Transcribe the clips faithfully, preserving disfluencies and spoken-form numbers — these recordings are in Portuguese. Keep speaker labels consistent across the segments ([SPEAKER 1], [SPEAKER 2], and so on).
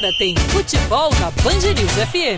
[SPEAKER 1] Agora tem futebol na Band News F M.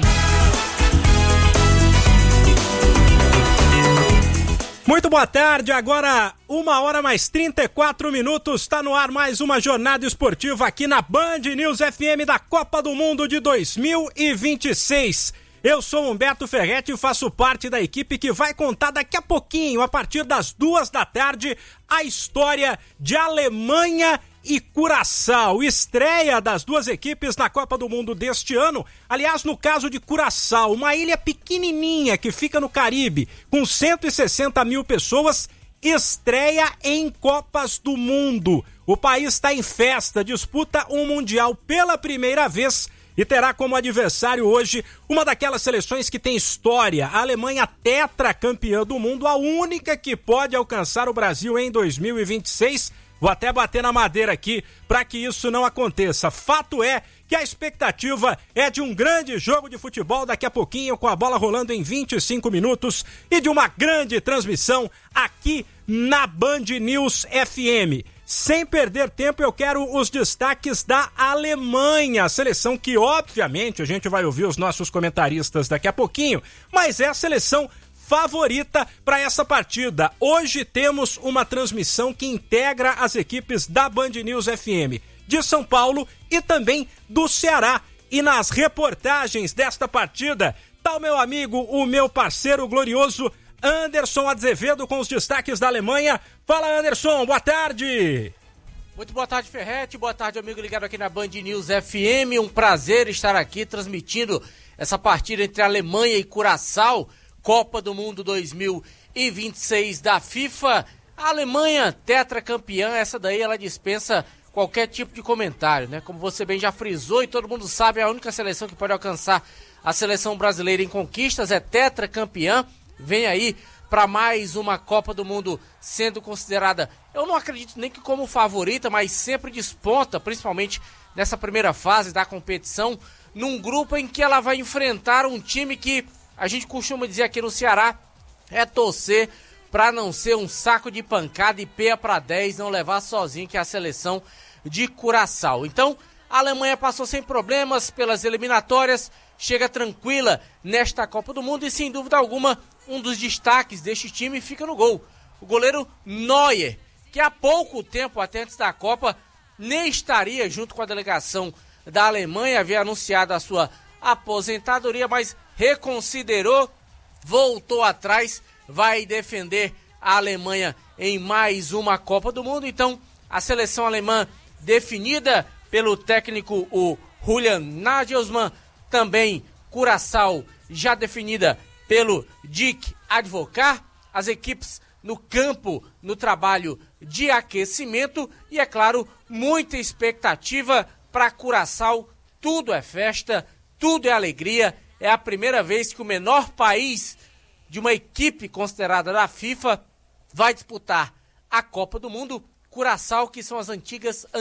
[SPEAKER 2] Muito boa tarde, agora uma hora mais trinta e quatro minutos, está no ar mais uma jornada esportiva aqui na Band News F M da Copa do Mundo de dois mil e vinte e seis. Eu sou Humberto Ferretti e faço parte da equipe que vai contar daqui a pouquinho, a partir das duas da tarde, a história de Alemanha e Curaçao. Estreia das duas equipes na Copa do Mundo deste ano. Aliás, no caso de Curaçao, uma ilha pequenininha que fica no Caribe, com cento e sessenta mil pessoas, estreia em Copas do Mundo. O país está em festa, disputa um Mundial pela primeira vez e terá como adversário hoje uma daquelas seleções que tem história. A Alemanha, tetracampeã do mundo, a única que pode alcançar o Brasil em dois mil e vinte e seis. Vou até bater na madeira aqui para que isso não aconteça. Fato é que a expectativa é de um grande jogo de futebol daqui a pouquinho, com a bola rolando em vinte e cinco minutos, e de uma grande transmissão aqui na Band News F M. Sem perder tempo, eu quero os destaques da Alemanha, a seleção que, obviamente, a gente vai ouvir os nossos comentaristas daqui a pouquinho, mas é a seleção favorita para essa partida. Hoje temos uma transmissão que integra as equipes da Band News F M de São Paulo e também do Ceará. E nas reportagens desta partida tá o meu amigo, o meu parceiro glorioso Anderson Azevedo com os destaques da Alemanha. Fala, Anderson, boa tarde.
[SPEAKER 3] Muito boa tarde, Ferretti, boa tarde, amigo ligado aqui na Band News F M. Um prazer estar aqui transmitindo essa partida entre Alemanha e Curaçao, Copa do Mundo dois mil e vinte e seis da FIFA. A Alemanha, tetracampeã, essa daí ela dispensa qualquer tipo de comentário, né? Como você bem já frisou e todo mundo sabe, a única seleção que pode alcançar a seleção brasileira em conquistas é tetracampeã. Vem aí para mais uma Copa do Mundo sendo considerada, eu não acredito nem que como favorita, mas sempre desponta, principalmente nessa primeira fase da competição, num grupo em que ela vai enfrentar um time que a gente costuma dizer aqui no Ceará, é torcer para não ser um saco de pancada e peia para dez, não levar sozinho, que é a seleção de Curaçao. Então, a Alemanha passou sem problemas pelas eliminatórias, chega tranquila nesta Copa do Mundo e, sem dúvida alguma, um dos destaques deste time fica no gol. O goleiro Neuer, que há pouco tempo, até antes da Copa, nem estaria junto com a delegação da Alemanha, havia anunciado a sua aposentadoria, mas reconsiderou, voltou atrás, vai defender a Alemanha em mais uma Copa do Mundo. Então, a seleção alemã definida pelo técnico o Julian Nagelsmann, também Curaçao já definida pelo Dick Advocaat, as equipes no campo, no trabalho de aquecimento e, é claro, muita expectativa para Curaçao. Tudo é festa, tudo é alegria. É a primeira vez que o menor país de uma equipe considerada da FIFA vai disputar a Copa do Mundo. Curaçao, que são as antigas